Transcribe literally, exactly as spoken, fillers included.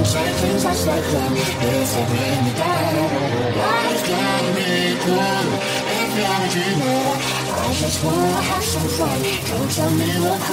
Say things just like them, it's a bring me down. Life can be cool if you're a dreamer. I just wanna have some fun. Don't tell me what